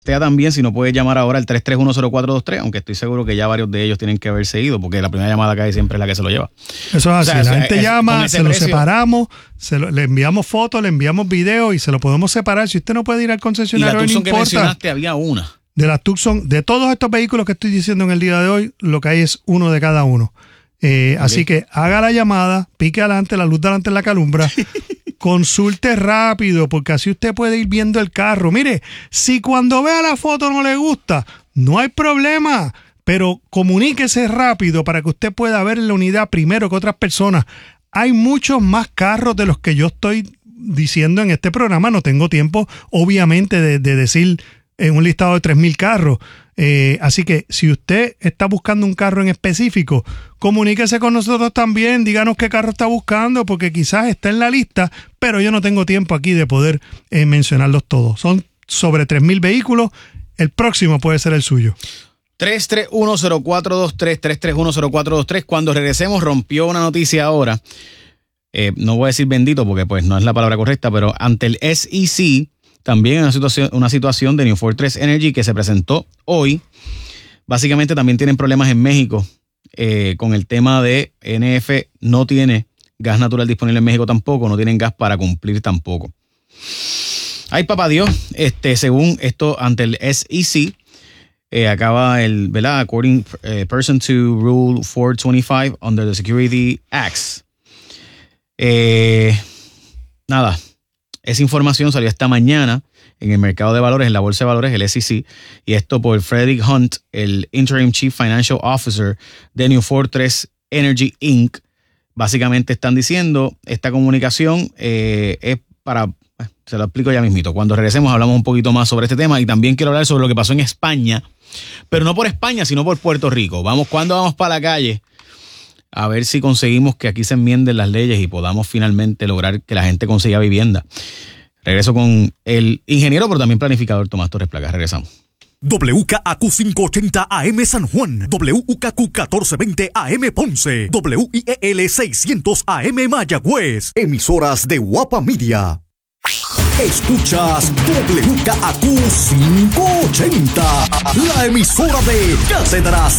Textea también si no puedes llamar ahora al 3310423, aunque estoy seguro que ya varios de ellos tienen que haberse ido, porque la primera llamada que hay siempre es la que se lo lleva. Eso es así, la gente llama, se lo separamos, le enviamos fotos, le enviamos videos y se lo podemos separar. Si usted no puede ir al concesionario, y la Tucson no importa. Que mencionaste había una. De las Tucson, de todos estos vehículos que estoy diciendo en el día de hoy, lo que hay es uno de cada uno. Así que haga la llamada, pique adelante, la luz delante en la calumbra, consulte rápido, porque así usted puede ir viendo el carro. Mire, si cuando vea la foto no le gusta, no hay problema, pero comuníquese rápido para que usted pueda ver la unidad primero que otras personas. Hay muchos más carros de los que yo estoy diciendo en este programa. No tengo tiempo, obviamente, de decir en un listado de 3,000 carros. Así que si usted está buscando un carro en específico, comuníquese con nosotros también, díganos qué carro está buscando, porque quizás está en la lista, pero yo no tengo tiempo aquí de poder mencionarlos todos. Son sobre 3,000 vehículos, el próximo puede ser el suyo. 3310423, 3310423. Cuando regresemos, rompió una noticia ahora, no voy a decir bendito porque pues no es la palabra correcta, pero ante el SEC, también una situación de New Fortress Energy que se presentó hoy. Básicamente también tienen problemas en México con el tema de NF. No tiene gas natural disponible en México tampoco. No tienen gas para cumplir tampoco. Ay, papá Dios. Según esto, ante el SEC, acaba ¿verdad? According person to Rule 425 under the Security Acts. Nada. Esa información salió esta mañana en el mercado de valores, en la bolsa de valores, el SEC, y esto por Frederick Hunt, el Interim Chief Financial Officer de New Fortress Energy Inc. Básicamente están diciendo, esta comunicación es para, se lo explico ya mismito. Cuando regresemos hablamos un poquito más sobre este tema y también quiero hablar sobre lo que pasó en España, pero no por España, sino por Puerto Rico. ¿Cuándo vamos para la calle? A ver si conseguimos que aquí se enmienden las leyes y podamos finalmente lograr que la gente consiga vivienda. Regreso con el ingeniero, pero también planificador Tomás Torres Placa. Regresamos. WKAQ 580 AM San Juan, WKQ 1420 AM Ponce, WIEL 600 AM Mayagüez. Emisoras de Guapa Media. Escuchas WKAQ 580, la emisora de Cátedra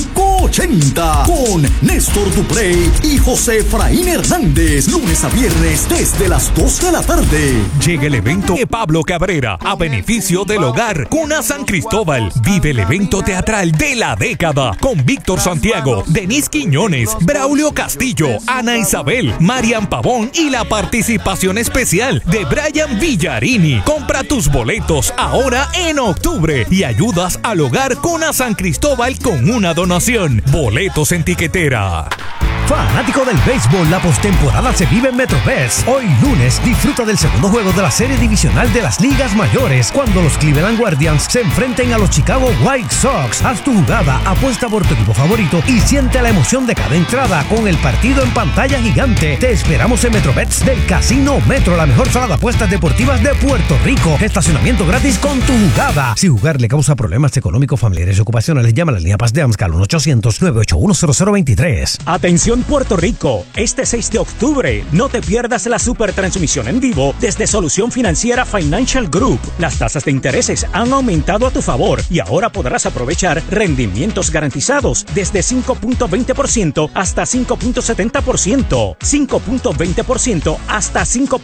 580, con Néstor Duprey y José Efraín Hernández, lunes a viernes desde las 2 de la tarde. Llega el evento de Pablo Cabrera a beneficio del hogar Cuna San Cristóbal. Vive el evento teatral de la década con Víctor Santiago, Denise Quiñones, Braulio Castillo, Ana Isabel, Marian Pavón y la participación especial de Brian Villarini. Compra tus boletos ahora en octubre y ayudas al hogar Cuna San Cristóbal con una donación. Boletos en tiquetera. Fanático del béisbol, la postemporada se vive en MetroBest. Hoy lunes disfruta del segundo juego de la serie divisional de las ligas mayores cuando los Cleveland Guardians se enfrenten a los Chicago White Sox. Haz tu jugada, apuesta por tu equipo favorito y siente la emoción de cada entrada con el partido en pantalla gigante. Te esperamos en MetroBets del Casino Metro, la mejor sala de apuestas deportivas de Puerto Rico. Estacionamiento gratis con tu jugada. Si jugar le causa problemas económicos, familiares y ocupacionales, llama a la línea Paz de AMSCA al 1-800-981-0023. Atención Puerto Rico, este 6 de octubre no te pierdas la supertransmisión en vivo desde Solución Financiera Financial Group. Las tasas de intereses han aumentado a tu favor y ahora podrás aprovechar rendimientos garantizados desde 5.20% hasta 5.70%, 5.20% hasta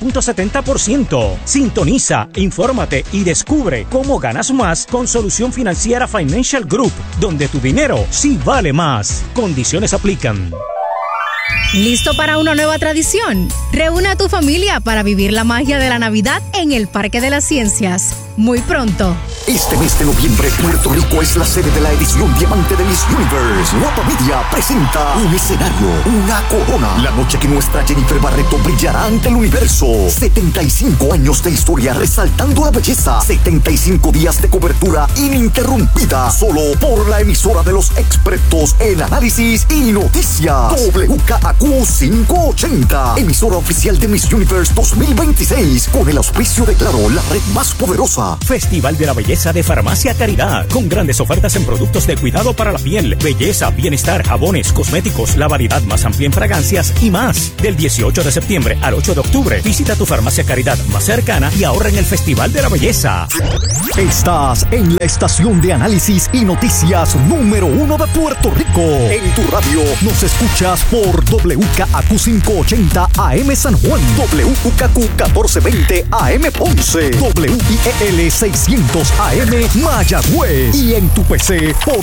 5.70%. Sintoniza, infórmate y descubre cómo ganas más con Solución Financiera Financial Group, donde tu dinero sí vale más. Condiciones aplican. ¿Listo para una nueva tradición? Reúne a tu familia para vivir la magia de la Navidad en el Parque de las Ciencias. Muy pronto. Este mes de noviembre, Puerto Rico es la sede de la edición Diamante de Miss Universe. Guapa Media presenta un escenario, una corona. La noche que nuestra Jennifer Barreto brillará ante el universo. 75 años de historia resaltando la belleza. 75 días de cobertura ininterrumpida. Solo por la emisora de los expertos en análisis y noticias. WKAQ 580. Emisora oficial de Miss Universe 2026. Con el auspicio de Claro, la red más poderosa. Festival de la Belleza limpieza de Farmacia Caridad, con grandes ofertas en productos de cuidado para la piel, belleza, bienestar, jabones, cosméticos, la variedad más amplia en fragancias y más. Del 18 de septiembre al 8 de octubre, visita tu Farmacia Caridad más cercana y ahorra en el Festival de la Belleza. Estás en la estación de análisis y noticias número 1 de Puerto Rico. En tu radio nos escuchas por WKAQ 580 AM San Juan, WKAQ 1420 AM Ponce, WIEL 600 AM Mayagüez y en tu PC por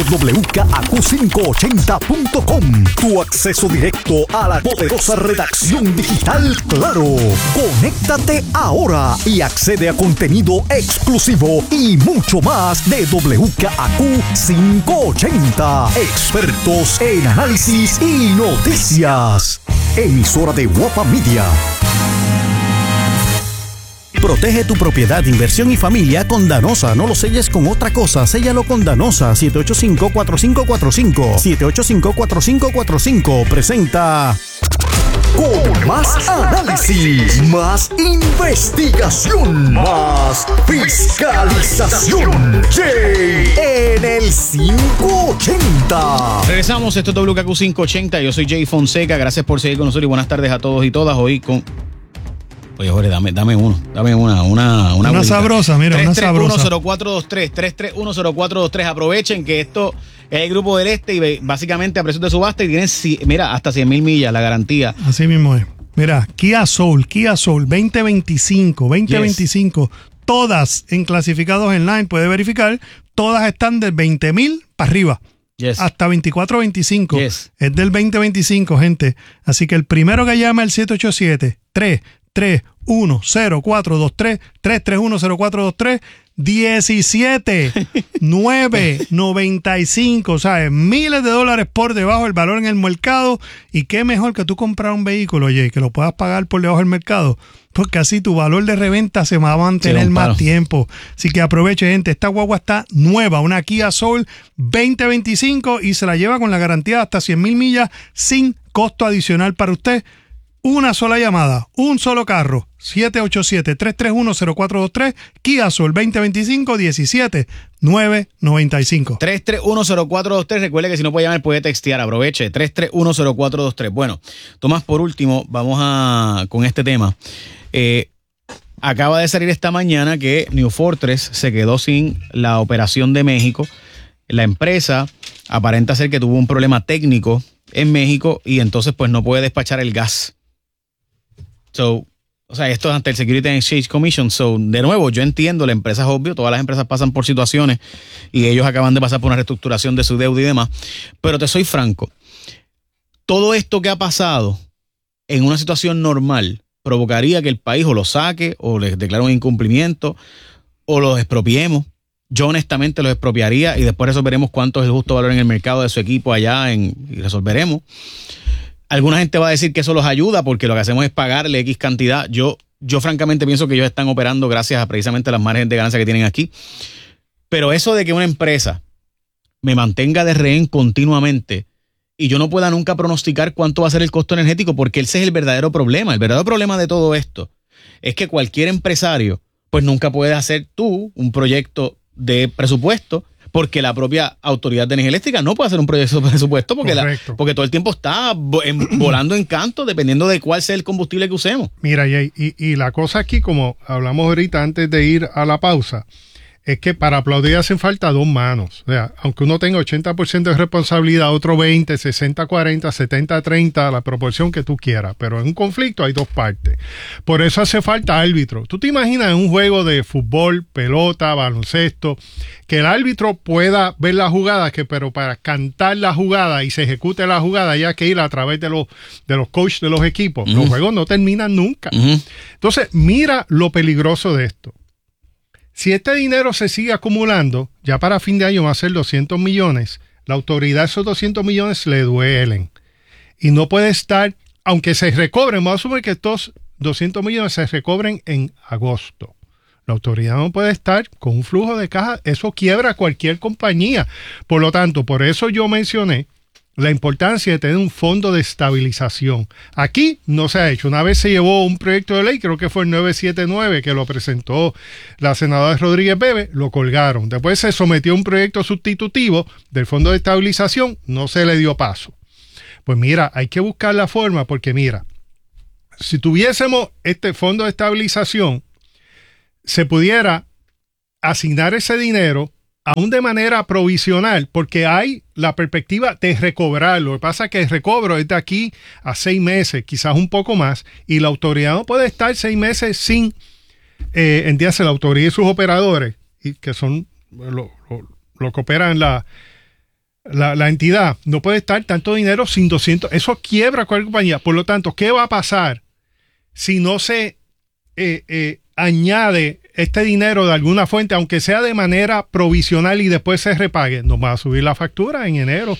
WKAQ580.com. Tu acceso directo a la poderosa redacción digital Claro. Conéctate ahora y accede a contenido exclusivo y mucho más de WKAQ 580. Expertos en análisis y noticias. Emisora de Guapa Media. Protege tu propiedad, inversión y familia con Danosa. No lo selles con otra cosa, séllalo con Danosa. 785-4545. 785-4545. Presenta... Con más análisis, más investigación, más fiscalización. Jay en el 580. Regresamos, esto es WKAQ 580. Yo soy Jay Fonseca. Gracias por seguir con nosotros y buenas tardes a todos y todas. Hoy con... Oye, Jorge, dame una sabrosa, mira, una sabrosa. 3310423. Aprovechen que esto es el Grupo del Este y básicamente a precios de subasta y tienen, mira, hasta 100,000 millas, la garantía. Así mismo es. Mira, Kia Soul 2025. Yes. Todas en clasificados online, puede verificar, todas están del 20,000 para arriba. Yes. Hasta 2425. Yes. Es del 2025, gente. Así que el primero que llama el 787-331-0423, 331-0423, 17,995, ¿sabes? Miles de dólares por debajo del valor en el mercado. Y qué mejor que tú comprar un vehículo, oye, que lo puedas pagar por debajo del mercado, porque así tu valor de reventa se va a mantener más tiempo. Así que aproveche, gente. Esta guagua está nueva, una Kia Soul 2025 y se la lleva con la garantía de hasta 100,000 millas sin costo adicional para usted. Una sola llamada, un solo carro, 787-331-0423, Kia Soul 2025, 17,995. 331-0423, recuerde que si no puede llamar puede textear, aproveche, 331-0423. Bueno, Tomás, por último, vamos con este tema. Acaba de salir esta mañana que New Fortress se quedó sin la operación de México. La empresa aparenta ser que tuvo un problema técnico en México y entonces pues no puede despachar el gas. O sea, esto es ante el Security and Exchange Commission. De nuevo, yo entiendo, la empresa es obvio, todas las empresas pasan por situaciones y ellos acaban de pasar por una reestructuración de su deuda y demás. Pero te soy franco, todo esto que ha pasado en una situación normal provocaría que el país o lo saque o les declare un incumplimiento o los expropiemos. Yo honestamente los expropiaría y después resolveremos cuánto es el justo valor en el mercado de su equipo allá y resolveremos. Alguna gente va a decir que eso los ayuda porque lo que hacemos es pagarle X cantidad. Yo francamente pienso que ellos están operando gracias a precisamente las márgenes de ganancia que tienen aquí. Pero eso de que una empresa me mantenga de rehén continuamente y yo no pueda nunca pronosticar cuánto va a ser el costo energético, porque ese es el verdadero problema. El verdadero problema de todo esto es que cualquier empresario pues nunca puede hacer tú un proyecto de presupuesto, porque la propia Autoridad de Energía Eléctrica no puede hacer un proyecto de presupuesto porque todo el tiempo está volando en canto dependiendo de cuál sea el combustible que usemos. Mira, Jay, y la cosa aquí, como hablamos ahorita antes de ir a la pausa, es que para aplaudir hacen falta dos manos. O sea, aunque uno tenga 80% de responsabilidad, otro 20, 60-40, 70-30, la proporción que tú quieras. Pero en un conflicto hay dos partes. Por eso hace falta árbitro. ¿Tú te imaginas en un juego de fútbol, pelota, baloncesto, que el árbitro pueda ver la jugada, pero para cantar la jugada y se ejecute la jugada hay que ir a través de los coaches de los equipos? Los juegos no terminan nunca. Entonces, mira lo peligroso de esto. Si este dinero se sigue acumulando, ya para fin de año va a ser 200 millones, la autoridad esos 200 millones le duelen. Y no puede estar, aunque se recobren, vamos a asumir que estos 200 millones se recobren en agosto. La autoridad no puede estar con un flujo de caja, eso quiebra a cualquier compañía. Por lo tanto, por eso yo mencioné la importancia de tener un fondo de estabilización. Aquí no se ha hecho. Una vez se llevó un proyecto de ley, creo que fue el 979, que lo presentó la senadora Rodríguez Bebe, lo colgaron. Después se sometió a un proyecto sustitutivo del fondo de estabilización, no se le dio paso. Pues mira, hay que buscar la forma, porque mira, si tuviésemos este fondo de estabilización, se pudiera asignar ese dinero aún de manera provisional, porque hay la perspectiva de recobrarlo. Lo que pasa es que el recobro es de aquí a 6 meses, quizás un poco más, y la autoridad no puede estar 6 meses sin entiéndase, la autoridad y sus operadores, y que son lo que operan la entidad, no puede estar tanto dinero sin 200. Eso quiebra cualquier compañía. Por lo tanto, ¿qué va a pasar si no se añade este dinero de alguna fuente, aunque sea de manera provisional y después se repague? Nos va a subir la factura en enero.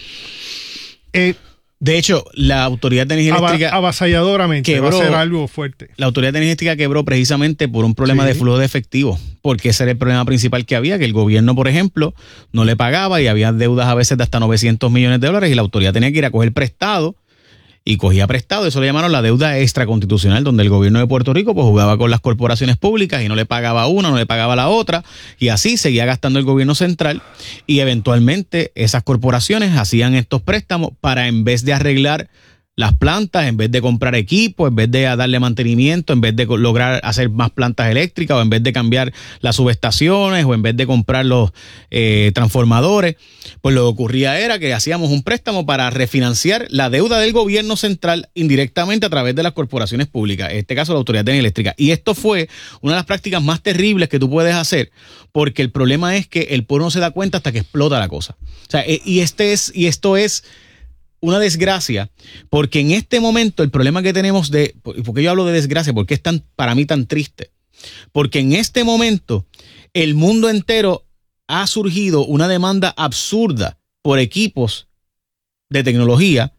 De hecho, la Autoridad de Energía Eléctrica avasalladoramente quebró, va a ser algo fuerte. La Autoridad de Energía Eléctrica quebró precisamente por un problema de flujo de efectivo, porque ese era el problema principal que había, que el gobierno, por ejemplo, no le pagaba y había deudas a veces de hasta $900 millones y la autoridad tenía que ir a coger prestado. Y cogía prestado, eso le llamaron la deuda extraconstitucional, donde el gobierno de Puerto Rico pues jugaba con las corporaciones públicas y no le pagaba a una, no le pagaba a la otra, y así seguía gastando el gobierno central, y eventualmente esas corporaciones hacían estos préstamos para, en vez de arreglar las plantas, en vez de comprar equipo, en vez de darle mantenimiento, en vez de lograr hacer más plantas eléctricas, o en vez de cambiar las subestaciones, o en vez de comprar los transformadores, pues lo que ocurría era que hacíamos un préstamo para refinanciar la deuda del gobierno central indirectamente a través de las corporaciones públicas, en este caso la Autoridad de Energía Eléctrica. Y esto fue una de las prácticas más terribles que tú puedes hacer, porque el problema es que el pueblo no se da cuenta hasta que explota la cosa. O sea, y esto es una desgracia, porque en este momento el problema que tenemos ¿por qué yo hablo de desgracia? Porque es para mí tan triste. Porque en este momento el mundo entero ha surgido una demanda absurda por equipos de tecnología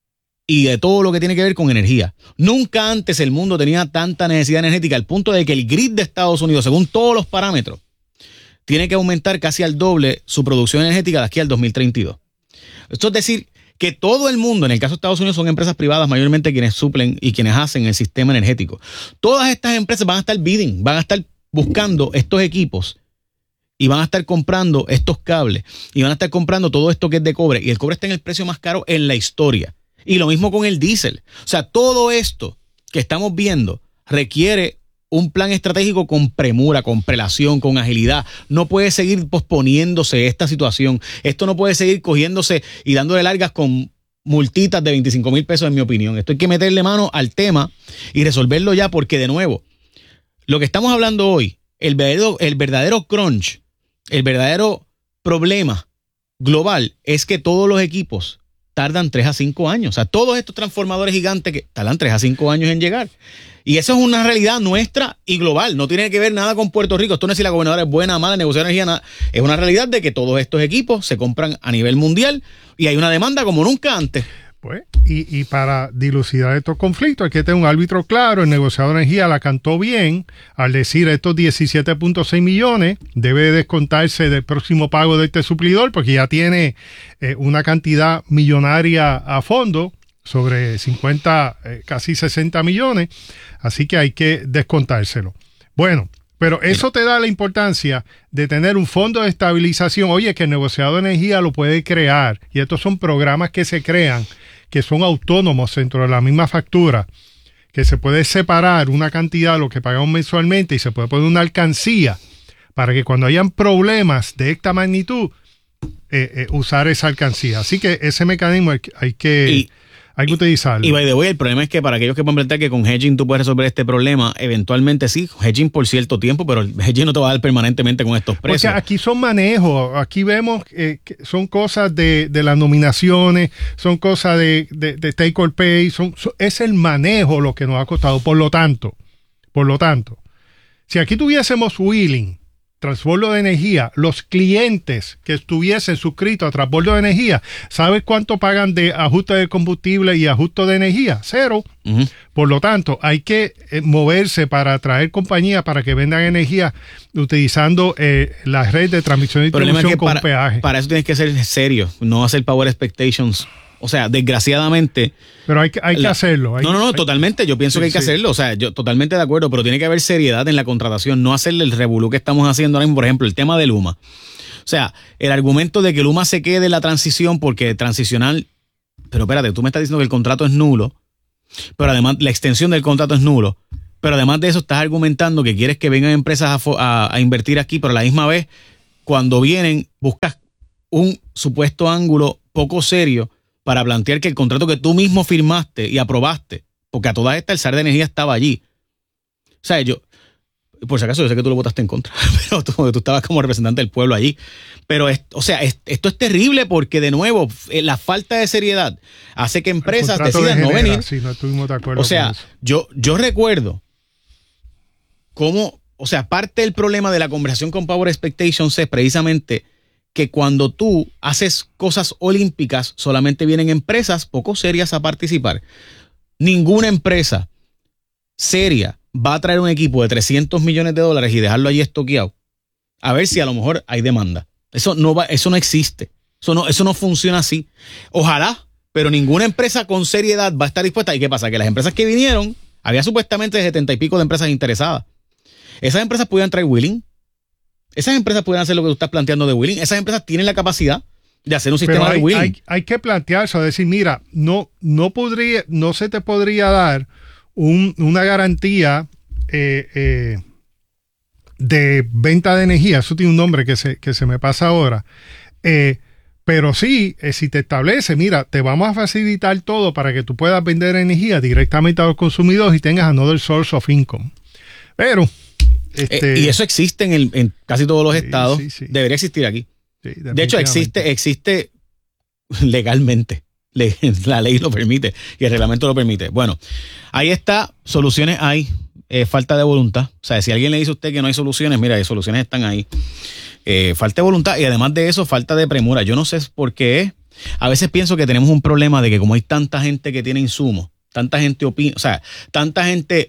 y de todo lo que tiene que ver con energía. Nunca antes el mundo tenía tanta necesidad energética, al punto de que el grid de Estados Unidos, según todos los parámetros, tiene que aumentar casi al doble su producción energética de aquí al 2032. Esto es decir, que todo el mundo, en el caso de Estados Unidos, son empresas privadas mayormente quienes suplen y quienes hacen el sistema energético. Todas estas empresas van a estar bidding, van a estar buscando estos equipos y van a estar comprando estos cables y van a estar comprando todo esto que es de cobre, y el cobre está en el precio más caro en la historia. Y lo mismo con el diésel. O sea, todo esto que estamos viendo requiere un plan estratégico con premura, con prelación, con agilidad. No puede seguir posponiéndose esta situación. Esto no puede seguir cogiéndose y dándole largas con multitas de 25,000 pesos, en mi opinión. Esto hay que meterle mano al tema y resolverlo ya, porque, de nuevo, lo que estamos hablando hoy, el verdadero crunch, el verdadero problema global es que todos los equipos tardan 3 a 5 años. O sea, todos estos transformadores gigantes que tardan 3 a 5 años en llegar. Y eso es una realidad nuestra y global. No tiene que ver nada con Puerto Rico. Esto no es si la gobernadora es buena o mala, negociar energía, nada. Es una realidad de que todos estos equipos se compran a nivel mundial y hay una demanda como nunca antes. Pues, y para dilucidar estos conflictos hay que tener un árbitro claro. El negociador de energía la cantó bien al decir estos 17.6 millones debe descontarse del próximo pago de este suplidor, porque ya tiene una cantidad millonaria a fondo, sobre 50, casi 60 millones, así que hay que descontárselo. Bueno, pero eso te da la importancia de tener un fondo de estabilización. Oye, que el negociador de energía lo puede crear, y estos son programas que se crean, que son autónomos dentro de la misma factura, que se puede separar una cantidad de lo que pagamos mensualmente y se puede poner una alcancía para que cuando hayan problemas de esta magnitud, usar esa alcancía. Así que ese mecanismo hay que utilizarlo. Y by the way, el problema es que para aquellos que pueden plantear que con hedging tú puedes resolver este problema, eventualmente sí, hedging por cierto tiempo, pero el hedging no te va a dar permanentemente con estos precios. Porque aquí son manejos, aquí vemos que son cosas de las nominaciones, son cosas de take or pay, es el manejo lo que nos ha costado. Por lo tanto, si aquí tuviésemos Wheeling, Transbordo de Energía, los clientes que estuviesen suscritos a Transbordo de Energía, ¿sabes cuánto pagan de ajuste de combustible y ajuste de energía? 0. Uh-huh. Por lo tanto, hay que moverse para atraer compañías para que vendan energía utilizando la red de transmisión y distribución con peaje. Para eso tienes que ser serio, no hacer power expectations O sea, desgraciadamente... Pero hay que hacerlo. Totalmente. Yo pienso que hay que hacerlo. O sea, yo totalmente de acuerdo, pero tiene que haber seriedad en la contratación, no hacerle el revolú que estamos haciendo ahora mismo. Por ejemplo, el tema de Luma. O sea, el argumento de que Luma se quede en la transición porque transicional... Pero espérate, tú me estás diciendo que el contrato es nulo, pero además la extensión del contrato es nulo. Pero además de eso estás argumentando que quieres que vengan empresas a invertir aquí, pero a la misma vez, cuando vienen, buscas un supuesto ángulo poco serio para plantear que el contrato que tú mismo firmaste y aprobaste, porque a todas estas el SAR de Energía estaba allí. O sea, por si acaso, yo sé que tú lo votaste en contra, pero tú estabas como representante del pueblo allí. Pero, esto es terrible porque, de nuevo, la falta de seriedad hace que empresas decidan no venir. Sí, no estuvimos de acuerdo. O sea, yo recuerdo cómo, o sea, parte del problema de la conversación con Power Expectations es precisamente que cuando tú haces cosas olímpicas, solamente vienen empresas poco serias a participar. Ninguna empresa seria va a traer un equipo de $300 millones y dejarlo allí estoqueado a ver si a lo mejor hay demanda. Eso no existe. Eso no funciona así. Ojalá, pero ninguna empresa con seriedad va a estar dispuesta. ¿Y qué pasa? Que las empresas que vinieron, había supuestamente 70 y pico de empresas interesadas. Esas empresas pudieran traer wheeling. Esas empresas pudieran hacer lo que tú estás planteando de wheeling. Esas empresas tienen la capacidad de hacer un sistema de wheeling. Hay que plantearse, decir, mira, no se te podría dar una garantía de venta de energía. Eso tiene un nombre que se me pasa ahora. Pero sí, si te establece, mira, te vamos a facilitar todo para que tú puedas vender energía directamente a los consumidores y tengas another source of income. Pero... y eso existe en casi todos los estados. Sí. Debería existir aquí. Sí, de hecho, existe legalmente. La ley lo permite y el reglamento lo permite. Bueno, ahí está. Soluciones hay. Falta de voluntad. O sea, si alguien le dice a usted que no hay soluciones, mira, las soluciones están ahí. Falta de voluntad y además de eso, falta de premura. Yo no sé por qué es. A veces pienso que tenemos un problema de que como hay tanta gente que tiene insumos, tanta gente opina, o sea, tanta gente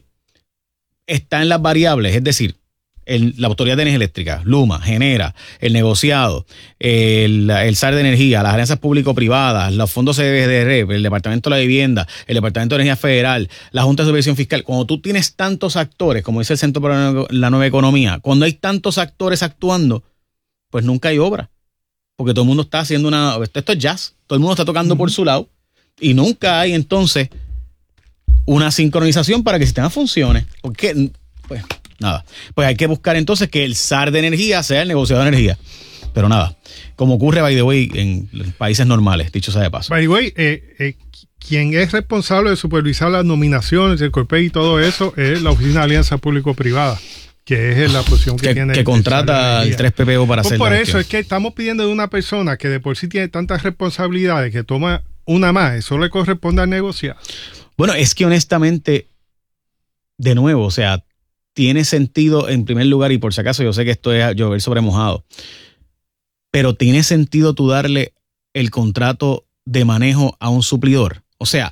está en las variables, es decir, la Autoridad de Energía Eléctrica, Luma, Genera, el negociado, el SAR de Energía, las alianzas público-privadas, los fondos CDR, el Departamento de la Vivienda, el Departamento de Energía Federal, la Junta de Supervisión Fiscal. Cuando tú tienes tantos actores, como dice el Centro para la Nueva Economía, cuando hay tantos actores actuando, pues nunca hay obra. Porque todo el mundo está haciendo esto es jazz, todo el mundo está tocando por su lado y nunca hay entonces una sincronización para que el sistema funcione. Porque, pues hay que buscar entonces que el SAR de Energía sea el negociador de energía. Pero nada, como ocurre, by the way, en países normales, dicho sea de paso. By the way, quien es responsable de supervisar las nominaciones, el CORPEI y todo eso, es la Oficina de Alianza Público-Privada, que es la posición que tiene. Que contrata al 3PPO para hacer por eso es que estamos pidiendo de una persona que de por sí tiene tantas responsabilidades, que toma una más, eso le corresponde al negociar. Bueno, es que honestamente, de nuevo, o sea, tiene sentido en primer lugar, y por si acaso yo sé que esto es llover sobre mojado, pero tiene sentido tú darle el contrato de manejo a un suplidor. O sea,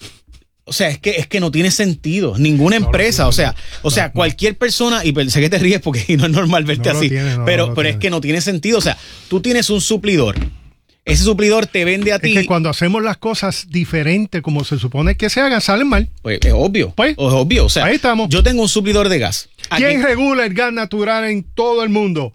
es que no tiene sentido. Ninguna empresa, o sea, cualquier persona, y sé que te ríes porque no es normal verte así, pero es que no tiene sentido. O sea, tú tienes un suplidor. Ese suplidor te vende a ti. Es que cuando hacemos las cosas diferentes como se supone que se hagan, salen mal. Pues es obvio. Es obvio. O sea, ahí estamos. Yo tengo un suplidor de gas. ¿Quién regula el gas natural en todo el mundo?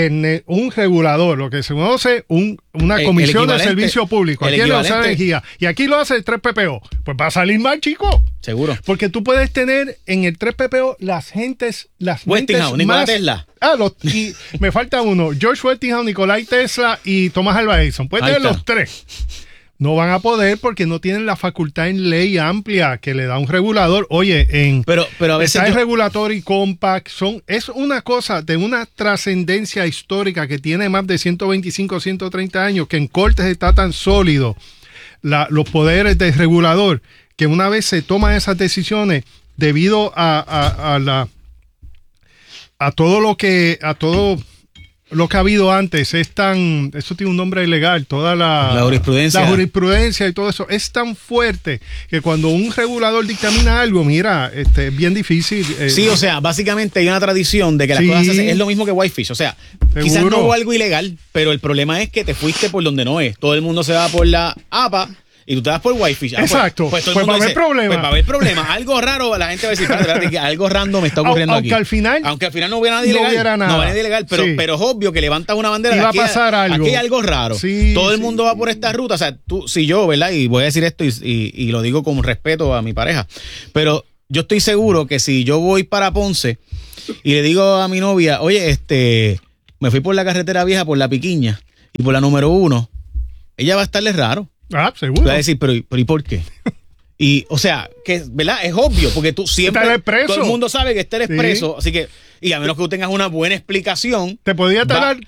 Un regulador, lo que se conoce una comisión de servicio público. Aquí lo hace energía. Y aquí lo hace el 3PPO. Pues va a salir mal, chico. Seguro. Porque tú puedes tener en el 3PPO las Westinghouse, Nikola Tesla. Y me falta uno. George Westinghouse, Nikolai Tesla y Thomas Alva Edison. Puedes tener los tres. No van a poder porque no tienen la facultad en ley amplia que le da un regulador. Oye, pero a veces está el Regulatory Compact, es una cosa de una trascendencia histórica que tiene más de 125, 130 años, que en Cortes está tan sólido los poderes del regulador, que una vez se toman esas decisiones debido a todo lo que ha habido antes, eso tiene un nombre legal, toda la jurisprudencia y todo eso es tan fuerte que cuando un regulador dictamina algo, mira, es bien difícil. Sí, o sea, básicamente hay una tradición de que las cosas es lo mismo que Whitefish, o sea, quizás no hubo algo ilegal, pero el problema es que te fuiste por donde no es. Todo el mundo se va por la APA y tú te das por Wi-Fi. Exacto. Pues va a haber problemas. Pues va a haber problemas. Algo raro, la gente va a decir, espérate, que algo random me está ocurriendo aunque aquí. Aunque al final no hubiera nadie ilegal. No hubiera nadie ilegal, pero es obvio que levantas una bandera. Y va a pasar algo. Aquí hay algo raro. Sí, todo el mundo va por esta ruta. O sea, si yo, ¿verdad? Y voy a decir esto y lo digo con respeto a mi pareja, pero yo estoy seguro que si yo voy para Ponce y le digo a mi novia, oye, me fui por la carretera vieja, por la Piquiña y por la número 1, ella va a estarle raro. Seguro. Va a decir, pero ¿y por qué? Y, o sea, que, ¿verdad? Es obvio, porque tú siempre, todo el mundo sabe que está el expreso, así que, y a menos que tú tengas una buena explicación. Te podía tardar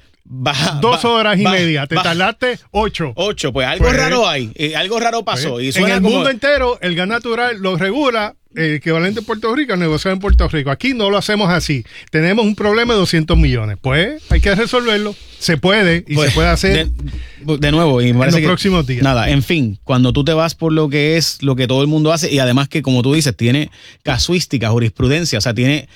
2 horas y media, te tardaste 8. 8, pues algo raro hay, algo raro pasó. Y en el mundo entero, el gas natural lo regula el equivalente en Puerto Rico, el negociado en Puerto Rico. Aquí no lo hacemos así. Tenemos un problema de 200 millones. Pues hay que resolverlo. Se puede y se puede hacer de nuevo y en los próximos días. Nada, en fin, cuando tú te vas por lo que es lo que todo el mundo hace y además que, como tú dices, tiene casuística, jurisprudencia, o sea,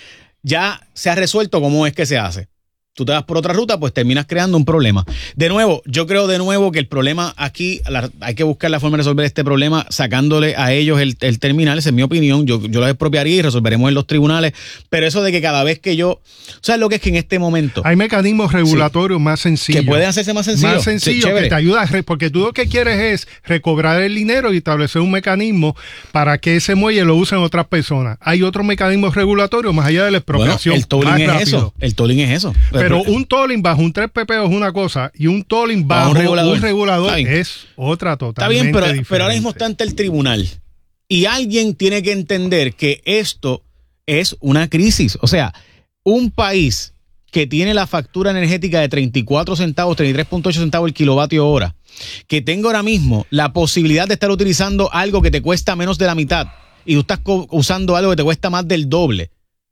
ya se ha resuelto cómo es que se hace. Tú te vas por otra ruta, pues terminas creando un problema. De nuevo, yo creo que el problema aquí, hay que buscar la forma de resolver este problema sacándole a ellos el terminal. Esa es mi opinión. Yo los expropiaría y resolveremos en los tribunales. Pero eso de que cada vez que ¿sabes lo que es que en este momento? Hay mecanismos regulatorios más sencillos. Que pueden hacerse más sencillos. Más sencillos, que te ayuda porque tú lo que quieres es recobrar el dinero y establecer un mecanismo para que ese muelle lo usen otras personas. Hay otros mecanismos regulatorios más allá de la expropiación. Bueno, el tolling es eso. El tolling es eso. Pero un tolling bajo un 3PP es una cosa y un tolling bajo un regulador es otra totalmente diferente. Está bien, diferente. pero ahora mismo está ante el tribunal y alguien tiene que entender que esto es una crisis. O sea, un país que tiene la factura energética de 34 centavos, 33.8 centavos el kilovatio hora, que tenga ahora mismo la posibilidad de estar utilizando algo que te cuesta menos de la mitad y tú estás usando algo que te cuesta más del doble.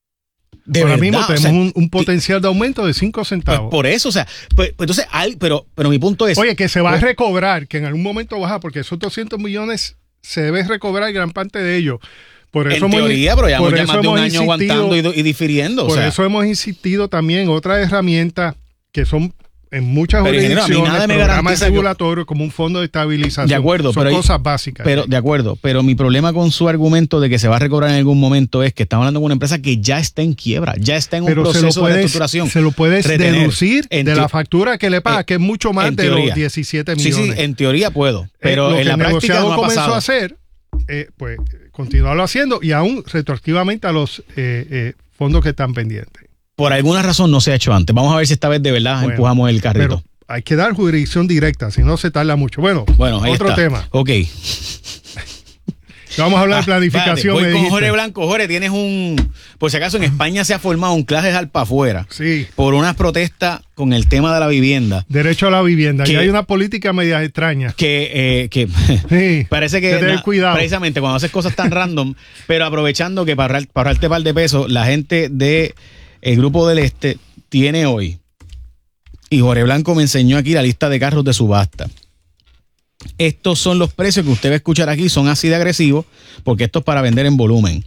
Ahora mismo tenemos un potencial de aumento de 5 centavos. Por eso, o sea, entonces, pero mi punto es... Oye, que se va a recobrar, que en algún momento baja, porque esos 200 millones se debe recobrar gran parte de ellos. Por eso en teoría, pero ya más de un año aguantando y difiriendo. Por eso hemos insistido también en otras herramientas que son en muchas jurisdicciones, programas regulatorios como un fondo de estabilización. De acuerdo, son cosas básicas. De acuerdo, pero mi problema con su argumento de que se va a recobrar en algún momento es que estamos hablando de una empresa que ya está en quiebra, ya está en un proceso de reestructuración. Se lo puedes deducir de la factura que le paga, que es mucho más de los 17 millones. Sí, en teoría puedo, pero en la práctica no ha pasado. Lo que el negociado comenzó a hacer, pues continuarlo haciendo y aún retroactivamente a los fondos que están pendientes. Por alguna razón no se ha hecho antes. Vamos a ver si esta vez de verdad empujamos el carrito. Pero hay que dar jurisdicción directa, si no se tarda mucho. Bueno otro tema. Ok. Vamos a hablar de planificación. Voy con Jorge Blanco. Jorge, tienes por si acaso en España se ha formado un clase de alpa afuera. Sí. Por unas protestas con el tema de la vivienda. Derecho a la vivienda. Y hay una política media extraña. Que sí, parece que tener cuidado. Precisamente cuando haces cosas tan random, pero aprovechando que para ahorrarte par de pesos, la gente de el Grupo del Este tiene hoy, y Jorge Blanco me enseñó aquí la lista de carros de subasta. Estos son los precios que usted va a escuchar aquí, son así de agresivos, porque esto es para vender en volumen.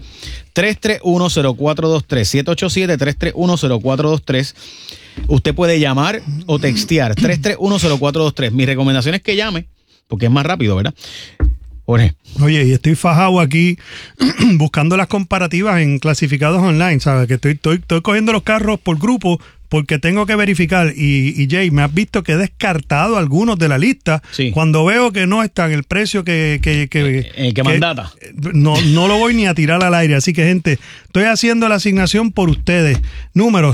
3310423, 787-3310423. Usted puede llamar o textear 3310423. Mi recomendación es que llame, porque es más rápido, ¿verdad? Jorge. Oye, y estoy fajado aquí buscando las comparativas en clasificados online, ¿sabes? Que estoy cogiendo los carros por grupo porque tengo que verificar. Y Jay, me has visto que he descartado algunos de la lista. Sí. Cuando veo que no están el precio que mandata. No lo voy ni a tirar al aire. Así que, gente, estoy haciendo la asignación por ustedes. Número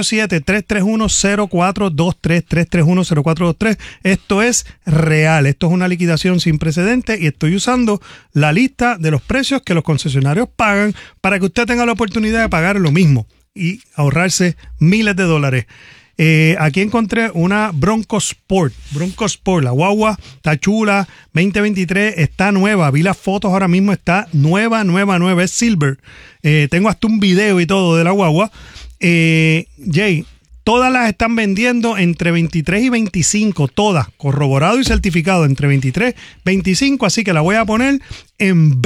787-331-0423, 331-0423. Esto es real. Esto es una liquidación sin precedentes y estoy usando la lista de los precios que los concesionarios pagan para que usted tenga la oportunidad de pagar lo mismo y ahorrarse miles de dólares. Aquí encontré una Bronco Sport, la guagua está chula, 2023, está nueva, vi las fotos ahora mismo, está nueva, es silver. Tengo hasta un video y todo de la guagua. Jay, todas las están vendiendo entre 23 y 25, todas, corroborado y certificado, entre 23 y 25, así que la voy a poner en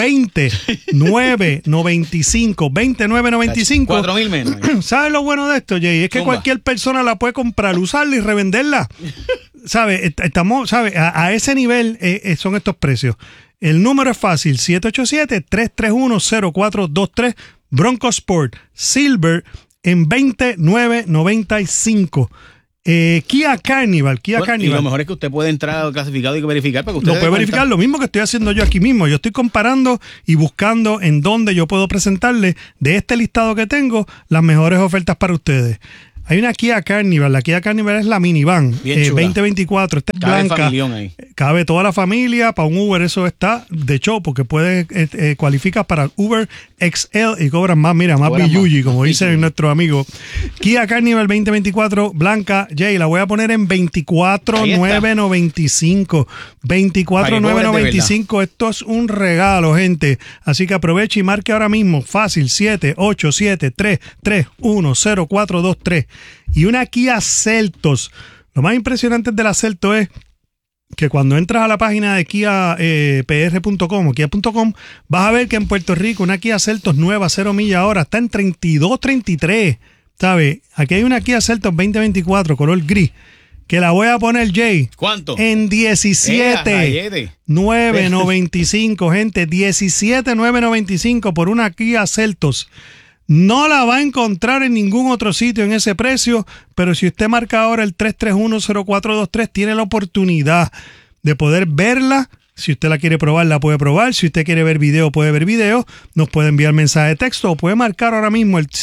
29.95, 29.95. 4,000 menos. ¿Sabes lo bueno de esto, Jay? Es que cualquier persona la puede comprar, usarla y revenderla. ¿Sabes? Estamos, ¿sabes? A ese nivel son estos precios. El número es fácil, 787-331-0423, Bronco Sport Silver en $29.95. Kia Carnival. Y lo mejor es que usted puede entrar al clasificado y verificar. Para que usted lo puede verificar, lo mismo que estoy haciendo yo aquí mismo. Yo estoy comparando y buscando en dónde yo puedo presentarle de este listado que tengo las mejores ofertas para ustedes. Hay una Kia Carnival. La Kia Carnival es la minivan 2024. Esta es blanca. Ahí. Cabe toda la familia. Para un Uber eso está de show porque cualifica para Uber XL y cobran más, más billuyi, como dicen nuestros amigos. Kia Carnival 2024 blanca. Jay, la voy a poner en $24,995. $24,995. Esto es un regalo, gente. Así que aproveche y marque ahora mismo. Fácil, 787-331-0423. Y una Kia Seltos. Lo más impresionante de la Seltos es que cuando entras a la página de KiaPR.com o Kia.com, vas a ver que en Puerto Rico una Kia Seltos nueva, 0 millas ahora, está en $32,33. ¿Sabes? Aquí hay una Kia Seltos 2024, color gris, que la voy a poner, Jay. ¿Cuánto? En $17,995, gente. $17,995 por una Kia Seltos. No la va a encontrar en ningún otro sitio en ese precio, pero si usted marca ahora el 331-0423, tiene la oportunidad de poder verla. Si usted la quiere probar, la puede probar. Si usted quiere ver video, puede ver video. Nos puede enviar mensaje de texto o puede marcar ahora mismo el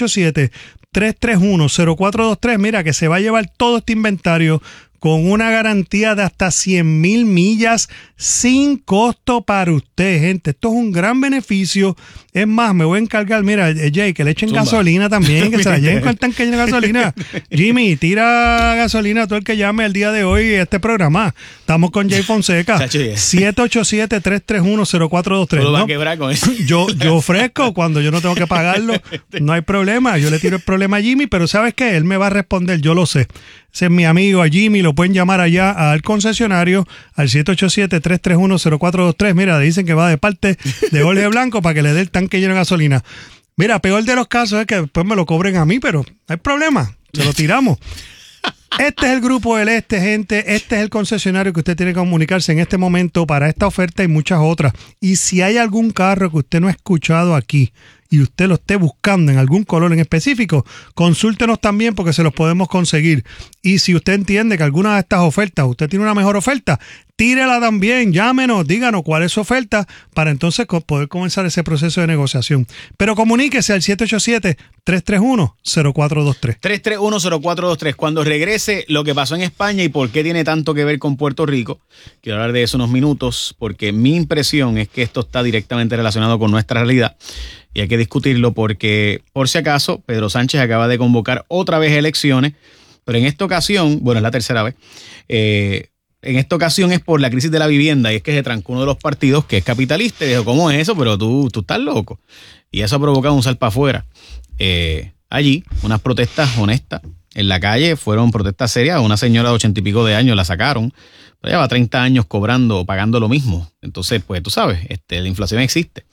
787-331-0423. Mira, que se va a llevar todo este inventario con una garantía de hasta 100,000 millas sin costo para usted, gente. Esto es un gran beneficio. Es más, me voy a encargar, mira, Jay, que le echen gasolina también, que se la lleven con el tanque de gasolina. Jimmy, tira gasolina a todo el que llame el día de hoy a este programa. Estamos con Jay Fonseca. 787-331-0423. ¿No? Va a quebrar con eso. Yo ofrezco cuando yo no tengo que pagarlo. No hay problema. Yo le tiro el problema a Jimmy, pero ¿sabes qué? Él me va a responder. Yo lo sé. Ese es mi amigo, a Jimmy. Lo pueden llamar allá al concesionario al 787-331-0423. Mira, dicen que va de parte de Jorge Blanco para que le dé el tanque lleno de gasolina. Mira, peor de los casos es que después me lo cobren a mí, pero no hay problema. Se lo tiramos. Este es el Grupo del Este, gente. Este es el concesionario que usted tiene que comunicarse en este momento para esta oferta y muchas otras. Y si hay algún carro que usted no ha escuchado aquí y usted lo esté buscando en algún color en específico, consúltenos también porque se los podemos conseguir. Y si usted entiende que alguna de estas ofertas, usted tiene una mejor oferta, tírela también, llámenos, díganos cuál es su oferta para entonces poder comenzar ese proceso de negociación. Pero comuníquese al 787-331-0423. 331-0423. Cuando regrese lo que pasó en España y por qué tiene tanto que ver con Puerto Rico, quiero hablar de eso unos minutos porque mi impresión es que esto está directamente relacionado con nuestra realidad. Y hay que discutirlo porque, por si acaso, Pedro Sánchez acaba de convocar otra vez elecciones, pero en esta ocasión, bueno, es la tercera vez, en esta ocasión es por la crisis de la vivienda y es que se trancó uno de los partidos que es capitalista y dijo, ¿cómo es eso? Pero tú estás loco. Y eso ha provocado un salpa afuera. Allí, unas protestas honestas en la calle, fueron protestas serias. Una señora de 80 y pico de años la sacaron, pero lleva 30 años cobrando o pagando lo mismo. Entonces, pues tú sabes, la inflación existe.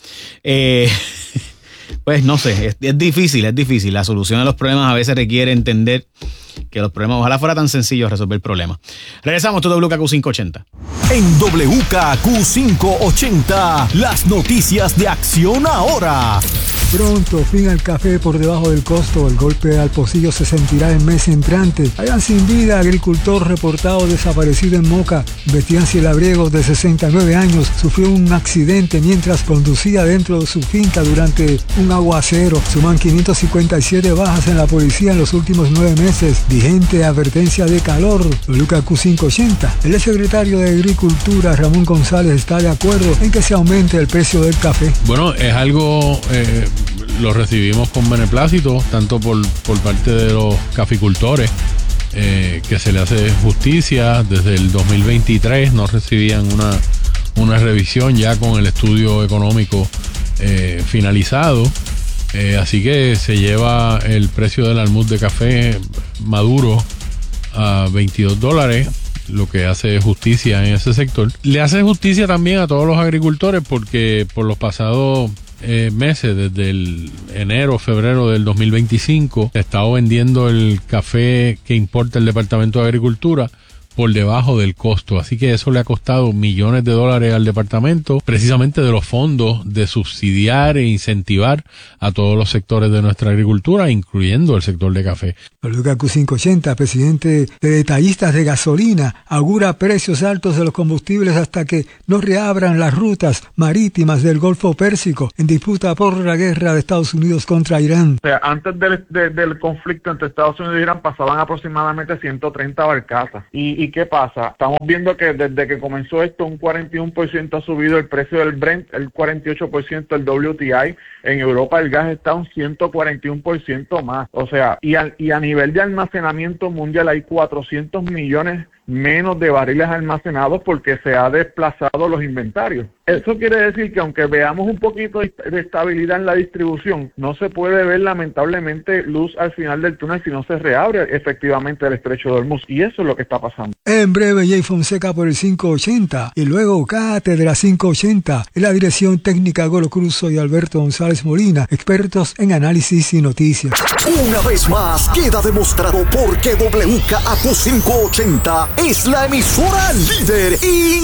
Pues no sé, es difícil. La solución a los problemas a veces requiere entender que los problemas, ojalá fuera tan sencillo resolver problemas. Regresamos, todo WKQ 580. En WKQ 580, las noticias de Acción Ahora. Pronto, fin al café por debajo del costo. El golpe al pocillo se sentirá el mes entrante. Hayan sin vida, agricultor reportado desaparecido en Moca. Bestián Cielabriego, de 69 años, sufrió un accidente mientras conducía dentro de su finca durante un aguacero. Suman 557 bajas en la policía en los últimos 9 meses. Vigente advertencia de calor. WKQ 580. El secretario de Agricultura, Ramón González, está de acuerdo en que se aumente el precio del café. Bueno, es algo... lo recibimos con beneplácito, tanto por parte de los caficultores, que se le hace justicia. Desde el 2023 no recibían una revisión ya con el estudio económico finalizado. Así que se lleva el precio del almud de café maduro a $22, lo que hace justicia en ese sector. Le hace justicia también a todos los agricultores porque por los pasados meses, desde el enero, febrero del 2025, se ha estado vendiendo el café que importa el Departamento de Agricultura por debajo del costo. Así que eso le ha costado millones de dólares al departamento, precisamente de los fondos de subsidiar e incentivar a todos los sectores de nuestra agricultura, incluyendo el sector de café. WKQ 580, presidente de Detallistas de Gasolina, augura precios altos de los combustibles hasta que no reabran las rutas marítimas del Golfo Pérsico en disputa por la guerra de Estados Unidos contra Irán. O sea, antes del conflicto entre Estados Unidos y Irán pasaban aproximadamente 130 barcazas. ¿Y qué pasa? Estamos viendo que desde que comenzó esto, un 41% ha subido el precio del Brent, el 48% el WTI. En Europa el gas está un 141% más. O sea, y a nivel de almacenamiento mundial hay 400 millones menos de barriles almacenados porque se ha desplazado los inventarios. Eso quiere decir que aunque veamos un poquito de estabilidad en la distribución, no se puede ver lamentablemente luz al final del túnel si no se reabre efectivamente el estrecho de Hormuz. Y eso es lo que está pasando. En breve, Jay Fonseca por el 580 y luego Cátedra 580 en la dirección técnica Golo Cruzo y Alberto González Molina, expertos en análisis y noticias. Una vez más queda demostrado por qué WKQ 580 es la emisora líder y